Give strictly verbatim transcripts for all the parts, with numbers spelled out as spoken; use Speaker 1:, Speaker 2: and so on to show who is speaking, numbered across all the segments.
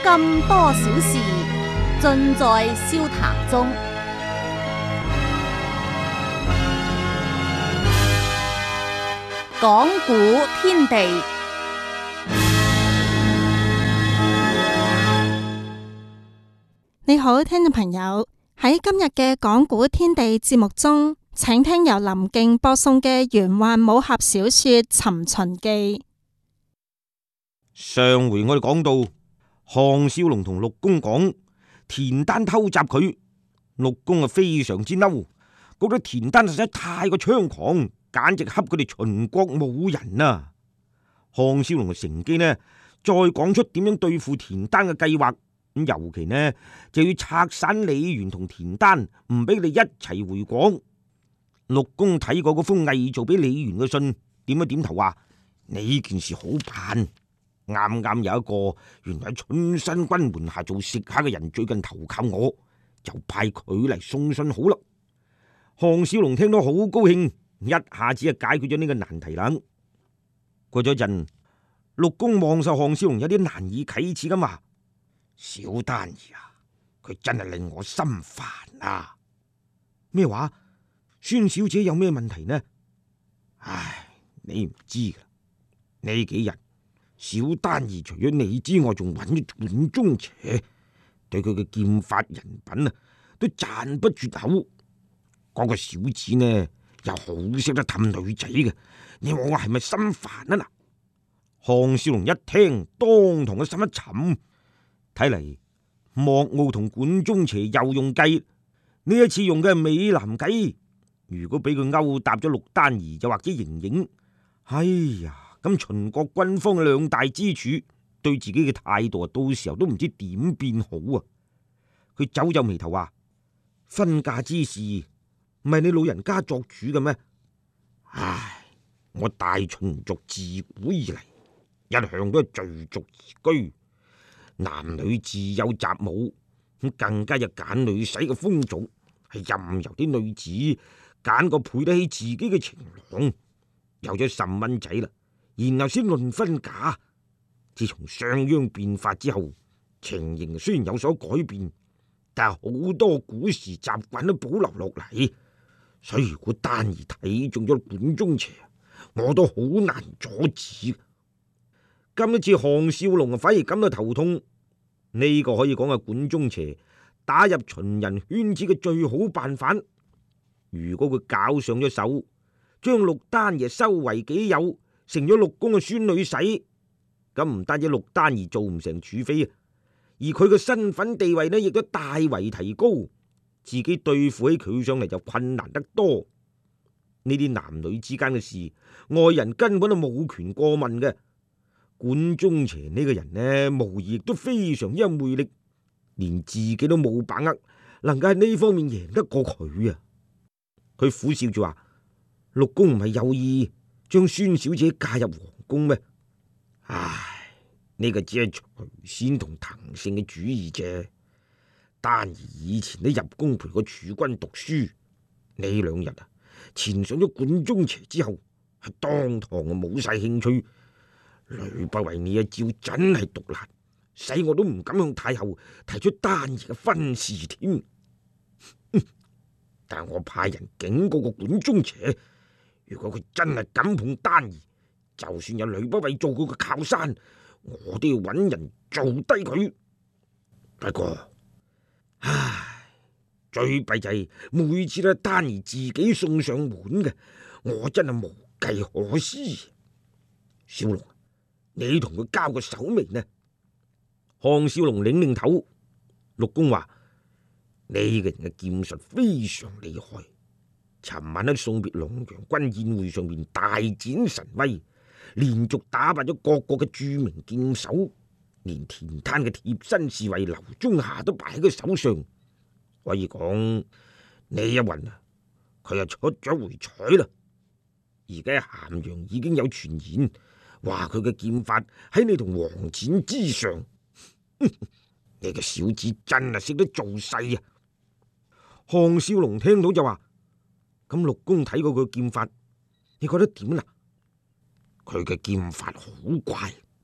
Speaker 1: 咁多小事，盡在笑談中。講古天地，
Speaker 2: 你好，聽眾朋友，喺今日嘅講古天地節目中，請聽由林敬播送嘅玄幻武俠小說《尋秦記》。
Speaker 3: 上回我哋講到，項少龍同陸公講田丹偷襲佢，陸公啊非常之嬲，覺得田丹實在太過猖狂，簡直恰佢哋秦國冇人啊！項少龍嘅乘機呢，再講出點樣對付田丹嘅計劃，咁尤其呢就要拆散李元同田丹，唔俾佢哋一齊回國。陸公睇過嗰封偽造俾李元嘅信，點一點頭話：呢件事好辦。啱啱有一個原來喺春申君門下做食客嘅人，最近投靠我，就派佢嚟送信好啦。項少龍聽到好高興，一下子就解決咗呢個難題啦。過咗陣，陸公望受項少龍有啲難以啟齒咁話：小丹兒啊，佢真係令我心煩啊！咩話？孫小姐有咩問題呢？唉，你唔知噶，呢幾日小丹兒除咗你之外，仲揾咗管中邪，對佢嘅劍法人品啊，都讚不絕口。嗰、那個小子呢，又好識得氹女仔嘅，你話我係咪心煩啊？嗱，項少龍一聽，當堂嘅心一沉，睇嚟莫傲同管中邪又用計，呢一次用嘅係美男計。如果俾佢勾搭咗陸丹兒，就或者盈盈，哎呀，咁秦國軍方嘅兩大支柱對自己嘅態度啊，到時候都唔知點變好啊！佢皺皺眉頭話：婚嫁之事唔係你老人家作主嘅咩？唉，我大秦族自古以嚟一向都係聚族而居，男女自有雜舞，咁更加有揀女婿嘅風俗，係任由啲女子揀個配得起自己嘅情郎，有咗十蚊仔啦，然後先論婚嫁。自從商鞅變法之後，情形雖然有所改變，但係好多古時習慣都保留落嚟。所以如果丹兒睇中咗管中邪，我都好難阻止。今一次項少龍反而感到頭痛，呢、這個可以講係管中邪打入秦人圈子嘅最好辦法。如果佢搞上咗手，將陸丹爺收為己有，成咗陸公嘅孫女婿，咁唔單止陸丹兒做唔成儲妃，而佢嘅身份地位呢，亦都大為提高，自己對付起佢上嚟就困難得多。呢啲男女之間嘅事，外人根本都冇權過問嘅。管中邪呢個人呢，無疑亦都非常之有魅力，連自己都冇把握能夠喺呢方面贏得過佢啊！佢苦笑住話：陸公唔係有意將孫小姐嫁入皇宮咩？唉，呢、這個只係徐仙同滕勝嘅主意啫。丹兒以前都入宮陪過儲君讀書，呢兩日啊，纏上咗管中邪之後，係當堂啊冇晒興趣。呂不韋呢一招真係毒辣，使我都唔敢向太后提出丹兒嘅婚事添。但我派人警告過管中邪，如果佢真係敢碰丹兒，就算有呂不韋做佢嘅靠山，我都要揾人做低佢。不過，唉，最弊就係每次都係丹兒自己送上門嘅，我真係無計可施。小龍，你同佢交個手未呢？項少龍擰擰頭，陸公話：呢個人嘅劍術非常厲害，尋晚喺送別龍陽君宴會上面大展神威，連續打敗咗各國嘅著名劍手，連田灘嘅貼身侍衛劉忠夏都敗喺佢手上。可以講呢一運啊，佢又出咗回彩啦。而家喺咸陽已經有傳言，話佢嘅劍法喺你同黃展之上。你個小子真係識得做勢啊！項少龍聽到就話：咁陸公睇過佢劍法，你覺得點啊？佢嘅劍法好怪，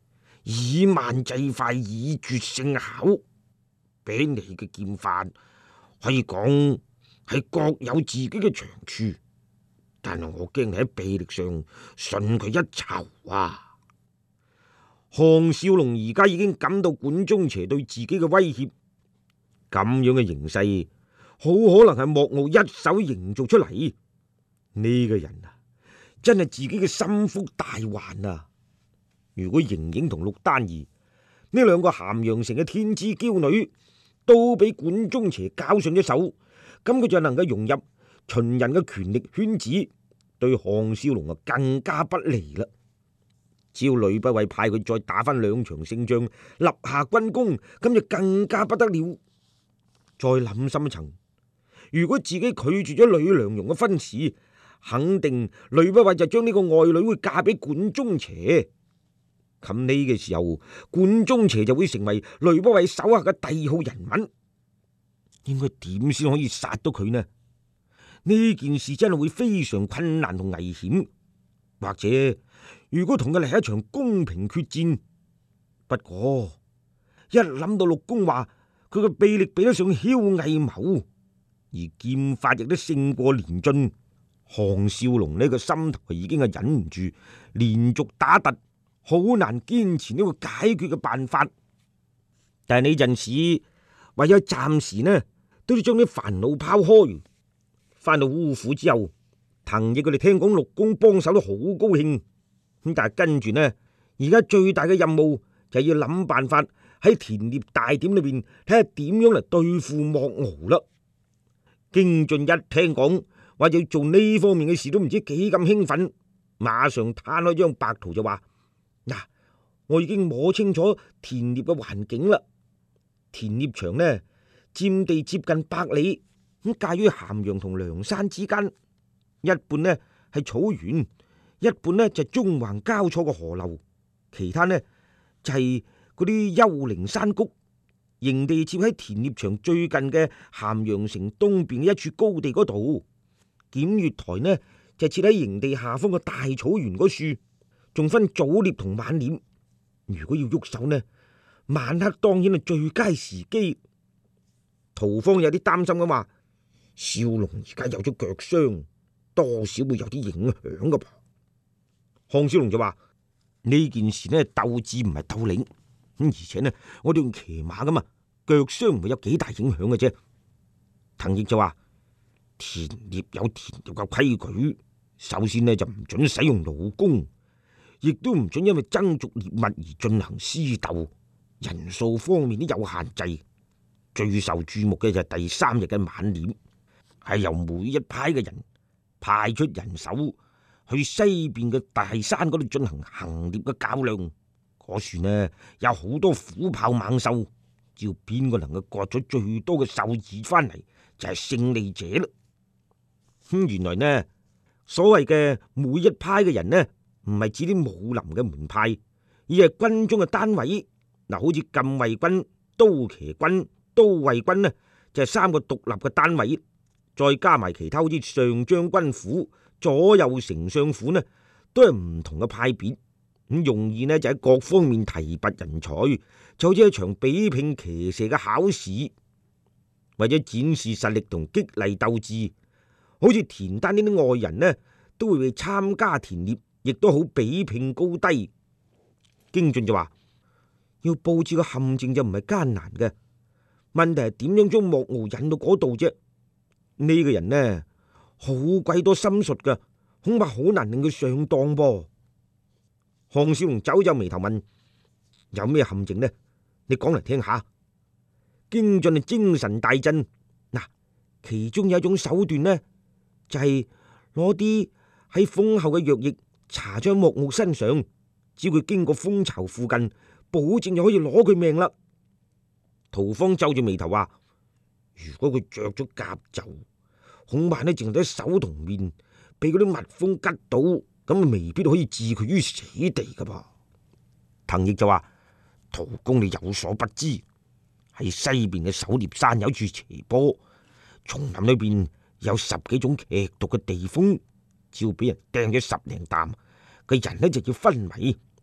Speaker 3: 以慢制快，以絕勝巧。比你嘅劍法可以講係各有自己嘅長處，但係我驚你喺臂力上遜佢一籌啊！項少龍而家已經感到管中邪對自己嘅威脅，咁樣嘅形勢好可能係莫傲一手營造出嚟。呢個人啊，真係自己嘅心腹大患啊！如果盈盈同陸丹兒呢兩個咸陽城嘅天之驕女都俾管中邪搞上咗手，咁佢就能夠融入秦人嘅權力圈子，對項少龍啊更加不利啦。只要呂不韋派佢再打翻兩場勝仗，立下軍功，咁就更加不得了。再諗深一層，如果自己拒絕咗呂良容嘅婚事，肯定呂不韋就將呢個愛女會嫁俾管中邪。咁呢個時候，管中邪就會成為呂不韋手下嘅第二號人物。應該點先可以殺到佢呢？呢件事真係會非常困難同危險。或者如果同佢嚟一場公平決戰，不過一諗到陸公話佢嘅臂力比得上梟毅謀，而劍法亦都勝過連晉，項少龍呢個心頭已經係忍唔住，連續打突，好難堅持呢個解決嘅辦法。但係呢陣時唯有暫時呢都要將啲煩惱拋開。翻到烏府之後，藤毅佢哋聽講陸公幫手都好高興，咁但係跟住呢，而家最大嘅任務就係要諗辦法喺田獵大典裏邊睇下點樣嚟對付莫敖啦。京俊一聽講話要做呢方面嘅事，都唔知幾咁興奮，馬上攤開張白圖就話：嗱，我已經摸清楚田獵嘅環境啦。田獵場呢，佔地接近百里，咁介於咸陽同梁山之間，一半呢係草原，一半呢就係縱橫交錯嘅河流，其他呢就係嗰啲幽靈山谷。營地設喺田獵場最近嘅咸陽城東邊嘅一處高地嗰度，檢閱台呢就設喺營地下方嘅大草原嗰處，仲分早獵同晚獵。如果要喐手呢，晚黑當然係最佳時機。屠方有啲擔心咁話：少龍而家有咗腳傷，多少會有啲影響噶噃。項少龍就話：呢件事呢，鬥智唔係鬥領，咁而且呢，我哋用騎馬噶嘛，腳傷唔會有幾大影響嘅啫。藤毅就話：田獵有田獵嘅規矩，首先呢就唔准使用弩弓，亦都唔准因為爭逐獵物而進行私鬥，人數方面都有限制。最受注目嘅就係第三日嘅晚獵，係由每一派嘅人派出人手去西邊嘅大山嗰度進行行獵嘅較量。嗰處呢有好多虎豹猛獸，只要邊個能夠割咗最多嘅獸耳翻嚟，就係勝利者啦。咁原來呢，所謂嘅每一派嘅人呢，唔係指啲武林嘅門派，而係軍中嘅單位。嗱，好似禁衛軍、刀騎軍、都尉軍呢，就係三個獨立嘅單位，再加埋其他好似上將軍府、左右丞相府呢，都係唔同嘅派別。咁用意呢就喺各方面提拔人才，就好似一場比拼騎射嘅考試，為咗展示實力同激勵鬥志。好似田單呢啲外人呢，都會為參加田獵，亦都好比拼高低。京俊就話：要布置個陷阱就唔係艱難嘅。問題係點樣將莫敖引到嗰度啫？呢、這個人呢，好鬼多心術噶，恐怕好難令佢上當噃。項少龍皺皺眉頭問：有咩陷阱呢？你講嚟聽下。京俊係精神大振，嗱，其中有一種手段呢，就係攞啲喺封後嘅藥液搽咗莫敖身上，只要佢經過蜂巢附近，保證就可以攞佢命啦。屠方皺住眉頭話：如果佢着咗甲胄，恐怕呢淨係得手同面，被嗰啲蜜蜂吉到，咁未必可以置佢於死地噶噃。藤毅就話：屠公你有所不知，喺西邊嘅狩獵山有處斜坡，叢林裏邊有十幾種劇毒嘅地風，只要俾人掟咗十零啖，個人呢就要昏迷，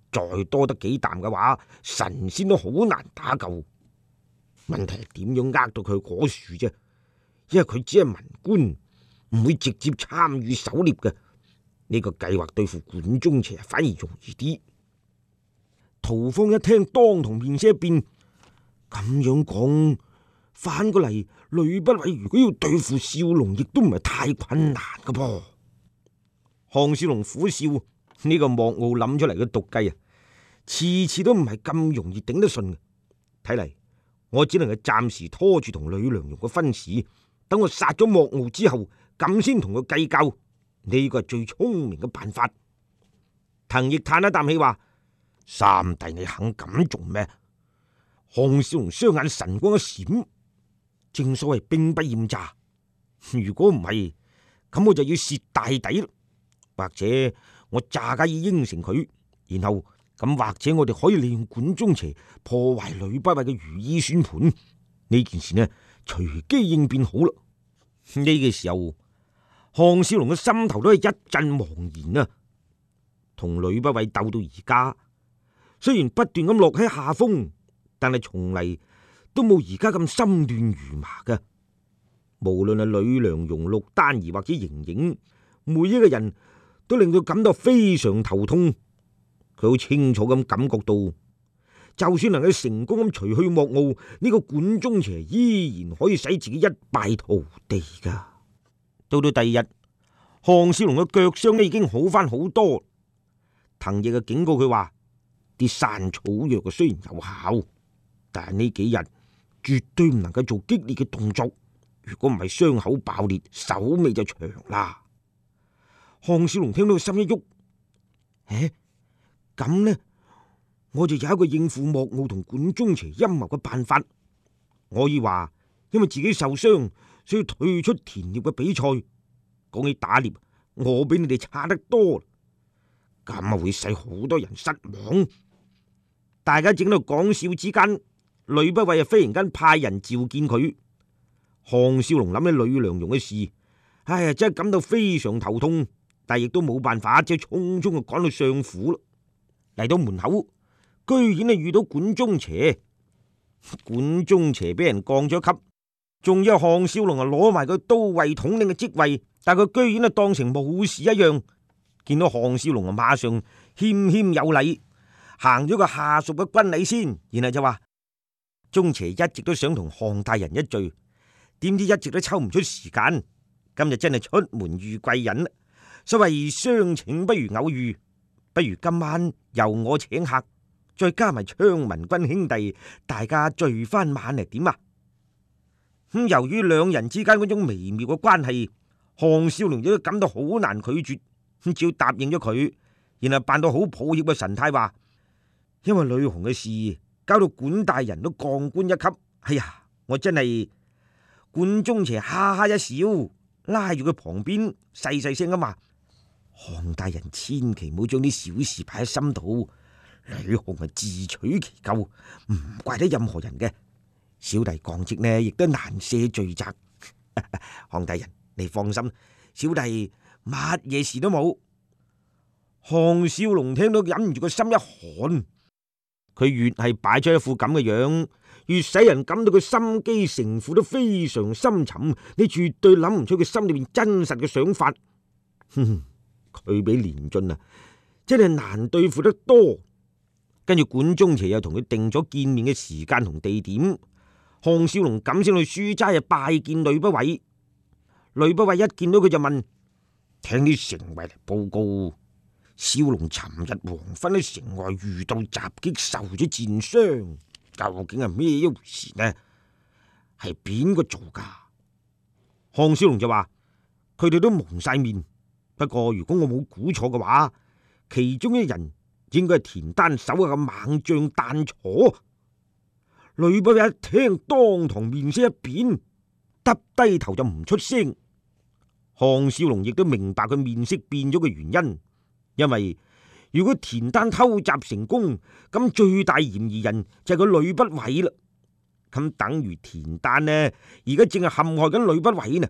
Speaker 3: 再多得幾啖嘅話，神仙都好難打救。問題係點樣呃到佢果樹啫？因為佢只係文官，唔會直接參與狩獵嘅。呢個計劃對付管中邪反而容易啲。陶芳一聽，當堂面色一變，咁樣講，反過嚟，呂不韋如果要對付少龍，亦都唔係太困難噶噃。項少龍苦笑，呢個莫傲諗出嚟嘅毒計啊，次次都唔係咁容易頂得順嘅。睇嚟我只能夠暫時拖住同呂良容嘅婚事，等我殺咗莫傲之後，咁先同佢計較。呢個係最聰明嘅辦法。滕毅嘆一啖氣話：三弟你肯咁做咩？項少龍雙眼神光一閃，正所謂兵不厭詐，如果唔係，咁我就要蝕大底。或者我詐假意應承佢，然後咁或者我哋可以利用管中邪破壞呂不韋嘅如意算盤。呢件事呢，隨機應變好啦。呢、這個時候，項少龍嘅心頭都係一陣茫然啊！同呂不韋鬥到而家，雖然不斷咁落喺下風，但係從嚟都冇而家咁心亂如麻嘅。無論係呂良容、陸丹兒或者盈盈，每一個人都令佢感到非常頭痛。佢好清楚咁感覺到，就算能夠成功咁除去莫傲，呢、這個管中邪依然可以使自己一敗塗地噶。到到第二日，項少龍嘅腳傷呢已經好翻好多。滕毅嘅警告佢話：啲散草藥嘅雖然有效，但係呢幾日絕對唔能夠做激烈嘅動作。如果唔係傷口爆裂，手尾就長啦。項少龍聽到心一喐，誒，咁呢，我就有一個應付莫傲同管中邪陰謀嘅辦法。我以話，因為自己受傷，所以退出田獵嘅比賽。講起打獵，我比你哋差得多，咁啊會使好多人失望。大家正喺度講笑之間，呂不韋啊忽然間派人召見佢。項少龍諗起呂良容嘅事，唉呀，真係感到非常頭痛。但亦都冇辦法，只係匆匆就趕到相府啦。嚟到門口，居然係遇到管中邪。管中邪俾人降咗級，仲有項少龍啊攞埋個都尉統領嘅職位，但佢居然啊當成冇事一樣。見到項少龍啊，馬上謙謙有禮，行咗個下屬嘅軍禮先，然後就話：中邪一直都想同項大人一聚，點知一直都抽唔出時間，今日真係出門遇貴人啦。所謂相請不如偶遇，不如今晚由我請客，再加埋昌文君兄弟，大家聚翻晚嚟點啊？咁由於兩人之間嗰種微妙嘅關係，項少龍亦都感到好難拒絕，咁只要答應咗佢，然後扮到好抱歉嘅神態話：因為呂紅嘅事，搞到管大人都降官一級。哎呀，我真係管中邪哈哈一笑，拉住佢旁邊細細聲咁話：項大人千祈唔好將啲小事擺喺心度，呂紅係自取其咎，唔怪得任何人嘅。小弟降職呢，亦都難赦罪責。項大人，你放心，小弟乜嘢事都冇。項少龍聽到忍唔住個心一寒，佢越係擺出一副咁嘅樣，越使人感到佢心機城府都非常深沉。你絕對諗唔出佢心裏面真實嘅想法。哼，佢比連晉啊，真係難對付得多。跟住管中邪又同佢定咗見面嘅時間同地點。項少龍趕先去書齋啊拜見呂不韋。呂不韋一見到佢就問：聽啲城衛嚟報告，少龍尋日黃昏喺城外遇到襲擊，受咗箭傷，究竟係咩一回事呢？係邊個做噶？項少龍就話：佢哋都蒙晒面，不過如果我冇估錯嘅話，其中一人應該係田單手下嘅猛將丹楚。呂不韋一聽，當堂面色一變，耷低頭就唔出聲。項少龍亦都明白佢面色變咗嘅原因，因為如果田單偷襲成功，咁最大嫌疑人就係個呂不韋啦。咁等於田單呢，而家正係陷害緊呂不韋呢。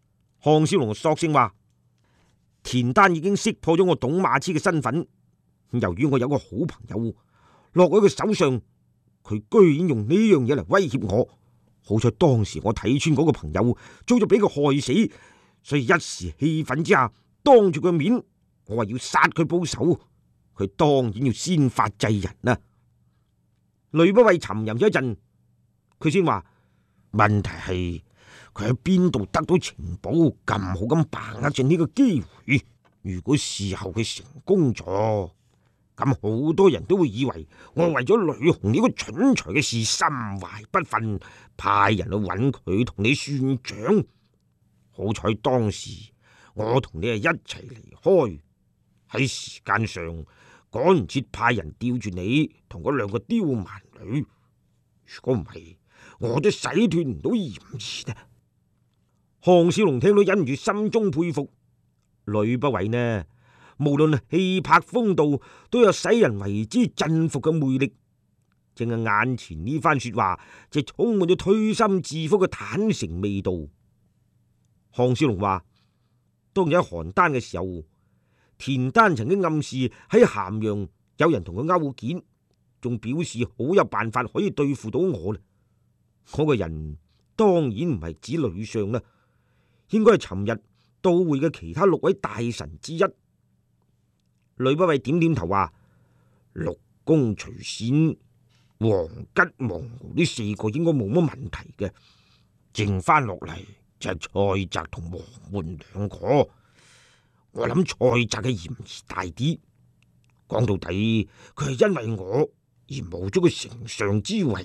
Speaker 3: 項少龍索性話：田單已經識破咗我董馬痴嘅身份， 由於我有個好朋友落喺佢手上，佢居然用呢樣嘢嚟威脅我。好彩當時我睇穿嗰個朋友早就俾佢害死，所以一時氣憤之下，當住佢面，我話要殺佢報仇。佢當然要先發制人啦。呂不韋沉吟咗一陣，佢先話：問題係佢喺邊度得到情報，咁好咁把握住呢個機會。如果事後佢成功咗，咁好多人都會以為我為咗呂紅呢個蠢材嘅事心懷不忿，派人去揾佢同你算賬。好彩當時我同你係一齊離開，喺時間上趕唔切派人吊住你同嗰兩個刁蠻女。如果唔係，我都洗脫唔到嫌疑呢。項少龍聽到忍唔住心中佩服呂不韋呢，無論氣魄風度都有使人為之振服嘅魅力。正係眼前呢番說話，就充滿咗推心置腹嘅坦誠味道。項少龍話：當日喺邯鄲嘅時候，田丹曾經暗示喺咸陽有人同佢勾結，仲表示好有辦法可以對付到我。嗰個人當然唔係指呂尚啦，應該係尋日到會嘅其他六位大臣之一。呂不韋點點頭話：陸公、徐善、王吉、王敖呢四個應該冇乜問題嘅，剩翻落嚟就係蔡澤同王煥兩個。我諗蔡澤嘅嫌疑大啲，講到底佢係因為我而冇咗個丞相之位，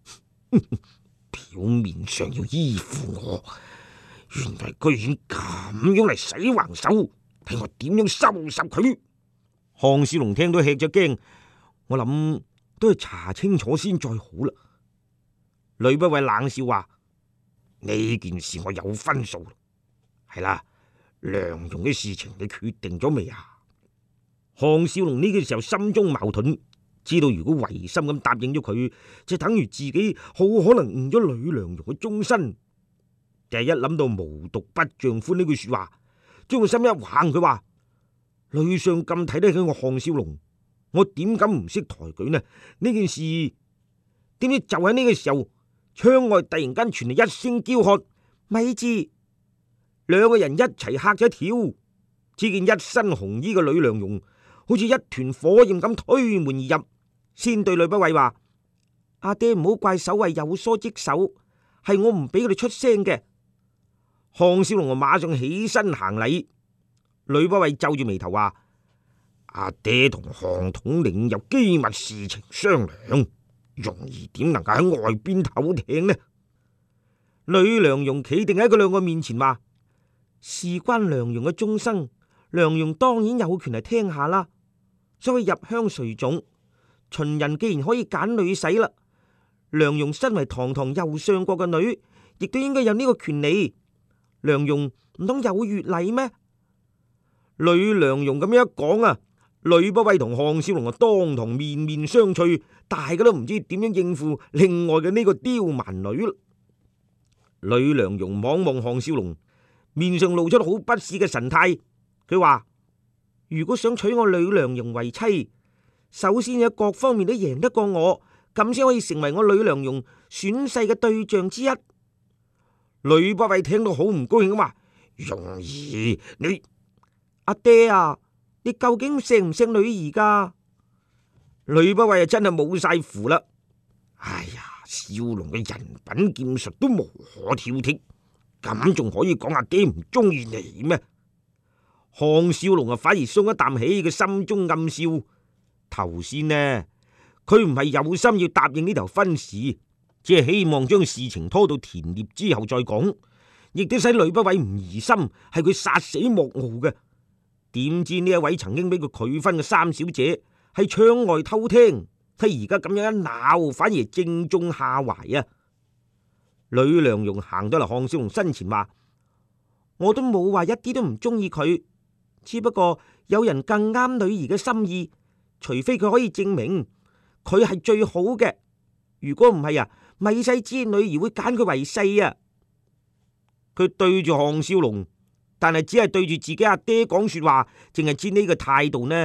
Speaker 3: 表面上要依附我，原來居然咁樣嚟使橫手，睇我點樣收拾佢。項少龍聽到吃咗驚，我諗都係查清楚先再好啦。呂不韋冷笑話：呢件事我有分數，係啦。梁容嘅事情你決定咗未啊？項少龍呢個時候心中矛盾，知道如果違心咁答應咗佢，就等於自己好可能誤咗呂良容嘅終身。第一諗到無毒不丈夫呢句說話，將個心一橫，佢話：呂尚咁睇得起我項少龍，我點敢唔識抬舉呢？呢件事點知就喺呢個時候，窗外突然間傳嚟一聲嬌喝：咪住！兩個人一齊嚇咗一跳，只見一身紅衣嘅呂良容好似一團火焰咁推門而入，先對呂不韋話：阿爹唔好怪守衛有疏職守，係我唔俾佢哋出聲嘅。項少龍馬上起身行禮。呂不韋皺住眉頭話：阿爹同項統領有機密事情商量，容兒點能夠喺外邊偷聽呢？呂良容企定喺佢兩個面前話：事關梁容嘅終生，梁容當然有權嚟聽下啦。所謂入鄉隨俗，秦人既然可以揀女婿啦，梁容身為堂堂右相國嘅女，亦都應該有呢個權利。梁容唔通有越禮咩？呂良容咁樣一講啊，呂不韋同項少龍啊當堂面面相覷，大家都唔知點樣應付另外嘅呢個刁蠻女。呂良容望望項少龍，面上露出好不屑嘅神態，佢話：如果想娶我呂良容為妻，首先有各方面都贏得過我，咁先可以成為我呂良容選婿嘅對象之一。呂不韋聽到好唔高興咁話：容兒，你阿爹啊，你究竟錫唔錫女兒噶？呂不韋啊真係冇晒符啦！哎呀，少龍嘅人品劍術都無可挑剔，咁仲可以講阿爹唔中意你咩？項少龍啊反而鬆一啖氣，佢心中暗笑。頭先呢，佢唔係有心要答應呢頭婚事，只係希望將事情拖到田獵之後再講，亦都使呂不韋唔疑心係佢殺死莫敖嘅。點知呢一位曾經俾佢拒婚嘅三小姐喺窗外偷聽，睇而家咁樣一鬧，反而正中下懷啊！呂良容行到嚟項少龍身前話：我都冇話一啲都唔中意佢，只不過有人更啱女兒嘅心意，除非佢可以證明佢係最好嘅，如果唔係啊，咪使知女兒會揀佢為婿啊！佢對住項少龍，但係只係對住自己阿爹講說話，淨係知呢個態度呢，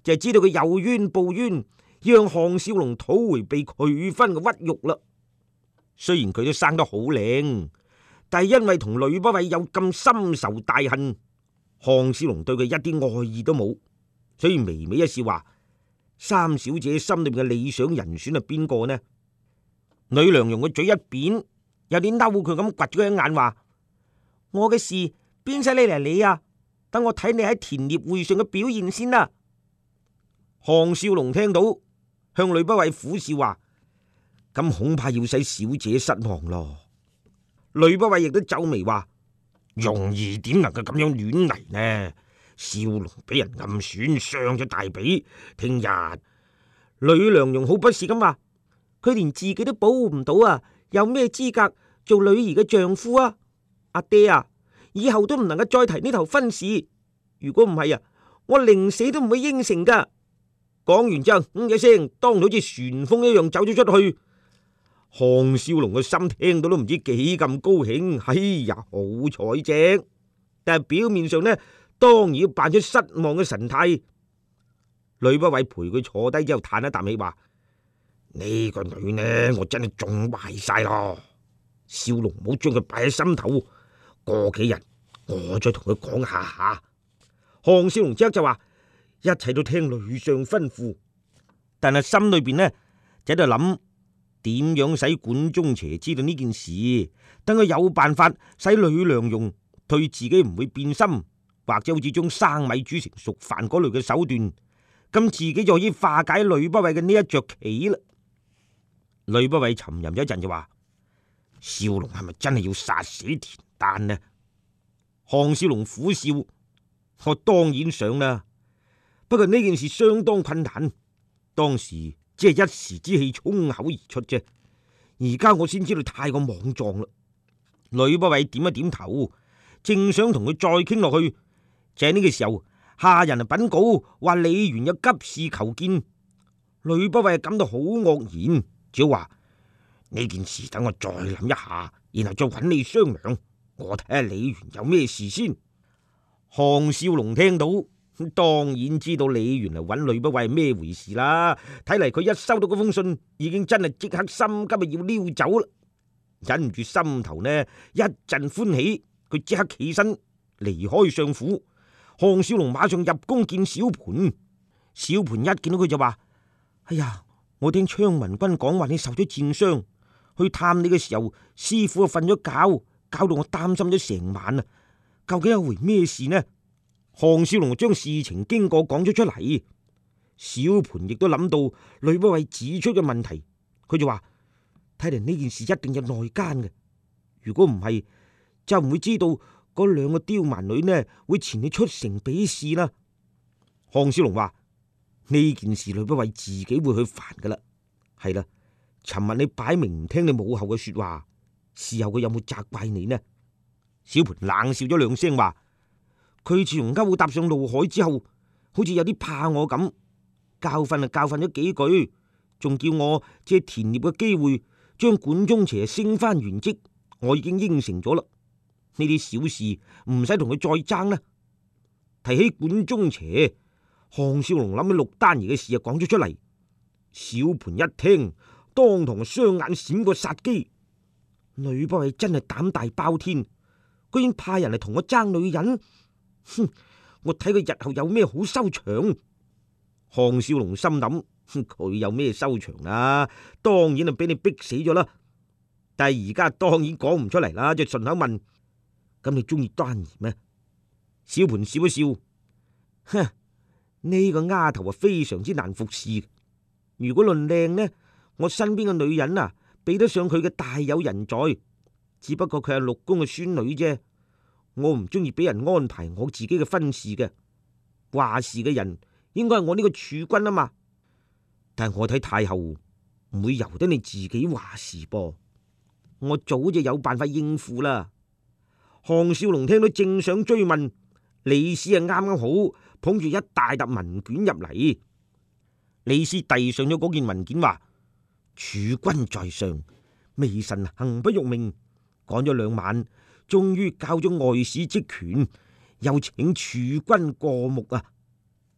Speaker 3: 就係知道佢有冤報冤，要向項少龍討回被佢分嘅屈辱啦。雖然佢都生得好靚，但係因為同呂不韋有咁深仇大恨，項少龍對佢一啲愛意都冇，所以微微一笑話：三小姐心裏邊嘅理想人選係邊個呢？呂良容個嘴一扁，有啲嬲佢咁掘咗佢一眼，話：我嘅事邊使你嚟理啊？等我睇你喺田獵會上嘅表現先啦。項少龍聽到，向呂不韋苦笑話：咁恐怕要使小姐失望咯。呂不韋亦都皺眉話：容兒點能夠咁樣亂嚟呢？少龍俾人暗選，傷咗大髀，聽日。呂良容好不屑咁話：佢連自己都保護唔到啊，有咩資格做女兒嘅丈夫啊？阿爹啊，以後都唔能夠再提呢頭婚事。如果唔係啊，我寧死都唔會應承噶。講完之後，嗯一聲，當好似旋風一樣走咗出去。項少龍嘅心聽到都唔知幾咁高興，哎呀，好彩啫！但係表面上呢，當然要扮出失望嘅神態。呂不韋陪佢坐低之後，嘆一啖氣話：呢個女呢，我真係仲壞晒咯。少龍唔好將佢擺喺心頭，過幾日我再同佢講下下。項少龍即刻就話：一切都聽呂相吩咐，但係心裏邊呢就喺度諗點樣使管中邪知道呢件事，等佢有辦法使呂良容對自己唔會變心，或者好似將生米煮成熟飯嗰類嘅手段，咁自己就可以化解呂不韋嘅呢一着棋啦。呂不韋沉吟咗一陣就話：少龍係咪真係要殺死田丹呢？項少龍苦笑：我當然想啦，不過呢件事相當困難，當時只係一時之氣衝口而出啫，而家我先知道太過莽撞啦。呂不韋點一點頭，正想同佢再傾落去，就喺呢個時候，下人啊稟告話李元有急事求見。呂不韋感到好愕然，只好話：呢件事等我再諗一下，然後再揾你商量。我睇下李元有咩事先。項少龍聽到，當然知道李元嚟揾呂不韋係咩回事啦。睇嚟佢一收到嗰封信，已經真係即刻心急啊，要溜走啦。忍唔住心頭呢一陣歡喜，佢即刻起身離開相府。項少龍馬上入宮見小盤，小盤一見到佢就話：哎呀，我聽昌文君講話你受咗箭傷，去探你嘅時候，師傅啊瞓咗覺，搞到我擔心咗成晚啊！究竟有回咩事呢？項少龍將事情經過講咗出嚟，小盤亦都諗到呂不韋指出嘅問題，佢就話：睇嚟呢件事一定有內奸嘅，如果唔係，就唔會知道嗰兩個刁蠻女呢會前你出城比試啦。項少龍話：呢件事呂不韋自己會去煩噶啦。係啦，尋日你擺明唔聽你母后嘅說話，事後佢有冇責怪你呢？小盤冷笑咗兩聲話：佢自從勾搭上怒海之後，好似有啲怕我咁，教訓啊教訓咗幾句，仲叫我借田獵嘅機會將管中邪升翻原職，我已經應承咗啦。呢啲小事唔使同佢再爭啦。提起管中邪，項少龍諗起陸丹兒嘅事啊，講咗出嚟。小盤一聽，當堂雙眼閃過殺機。呂不韋真係膽大包天，居然派人嚟同我爭女人。哼！我睇佢日後有咩好收場。項少龍心諗：佢有咩收場啊？當然係俾你逼死咗啦。但係而家當然講唔出嚟啦，就順口問：咁你中意丹兒咩？小盤笑一笑：哼，呢個丫頭啊，非常之難服侍。如果論靚呢，我身邊嘅女人啊，比得上佢嘅大有人在。只不過佢係陸公嘅孫女啫。我唔中意俾人安排我自己嘅婚事嘅，話事嘅人應該係我呢個儲君啊嘛。但係我睇太后唔會由得你自己話事噃，我早就有辦法應付啦。項少龍聽到正想追問，李斯啊啱啱好捧住一大沓文卷入嚟。李斯遞上咗嗰件文件，話：儲君在上，微臣行不辱命，趕咗兩晚，終於交咗外史職權，又請儲君過目啊！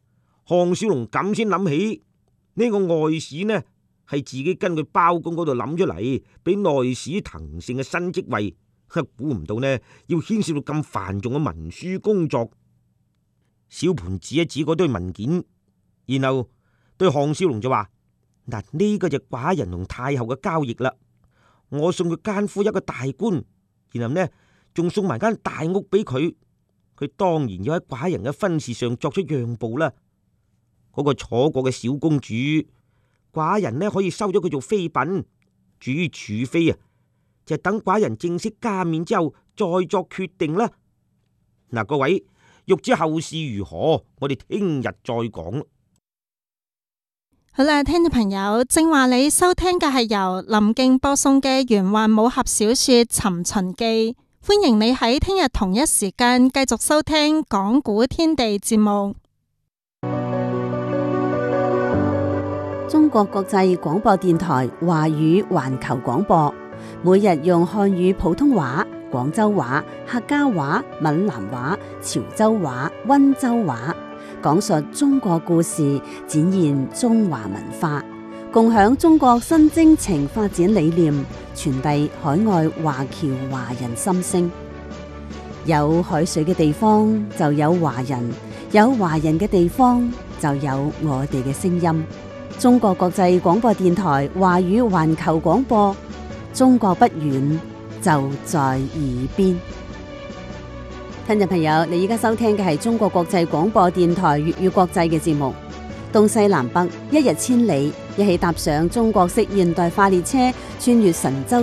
Speaker 3: 項少龍咁先諗起呢個外史呢係自己跟佢包公嗰度諗出嚟，俾內史滕盛嘅新職位，估唔到呢要牽涉到咁繁重嘅文書工作。小盤指一指嗰堆文件，然後對項少龍就話：嗱，呢個就寡人同太后嘅交易啦。我送佢奸夫一個大官，然後呢仲送埋間大屋俾佢，佢當然要喺寡人嘅婚事上作出讓步啦。嗰個楚國嘅小公主，寡人呢可以收咗佢做妃嬪。至於儲妃啊，就等寡人正式加冕之後再作決定啦。嗱，各位欲知後事如何，我哋聽日再講。
Speaker 2: 好啦，聽眾朋友，正話你收聽嘅係由林敬播送嘅玄幻武俠小說《尋秦記》，歡迎你喺聽日同一時間繼續收聽講古天地節目。
Speaker 4: 中國國際廣播電台華語環球廣播，每日用漢語普通話、廣州話、客家話、閩南話、潮州話、溫州話，講述中國故事，展現中華文化，共享中國新征程發展理念，傳遞海外華僑華人心聲。有海水嘅地方就有華人，有華人嘅地方就有我哋嘅聲音。中國國際廣播電台華語環球廣播，中國不遠，就在耳邊。聽眾朋友，你而家收聽嘅係中國國際廣播電台粵語國際嘅節目，東西南北一日千里，一起踏上中國式現代化列車，穿越神州